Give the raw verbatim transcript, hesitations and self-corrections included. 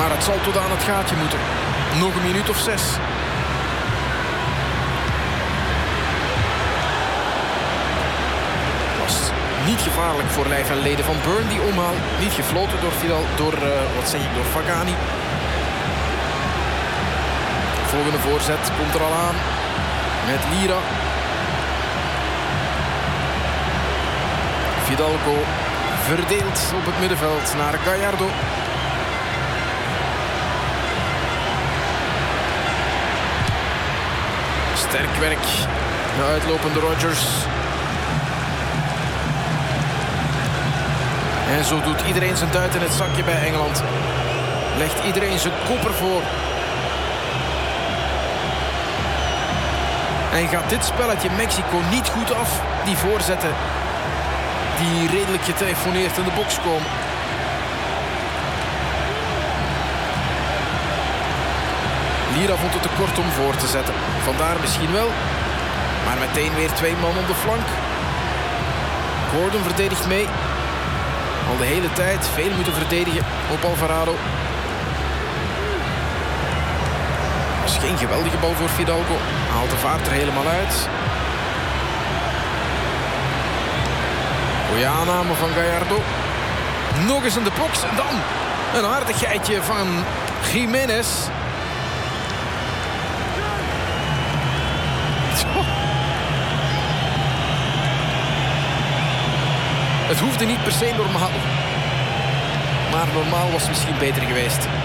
Maar het zal tot aan het gaatje moeten. Nog een minuut of zes. Was niet gevaarlijk voor lijf en leden van Burn, die omhaal. Niet gefloten door Vidal, door, uh, wat zeg ik, door Fagani. Volgende voorzet komt er al aan. Met Lira. Fidalgo verdeeld op het middenveld naar Gallardo. Sterk werk. De uitlopende Rodgers. En zo doet iedereen zijn duit in het zakje bij Engeland. Legt iedereen zijn koper voor. En gaat dit spelletje Mexico niet goed af. Die voorzetten die redelijk getelefoneerd in de box komen. Lira vond het te kort om voor te zetten. Vandaar misschien wel. Maar meteen weer twee man op de flank. Gordon verdedigt mee. Al de hele tijd veel moeten verdedigen op Alvarado. Dat is geen geweldige bal voor Fidalgo. Haalt de vaart er helemaal uit. Goeie aanname van Gallardo. Nog eens in de box. En dan een aardigheidje van Jiménez. Het hoefde niet per se normaal. Maar normaal was het misschien beter geweest.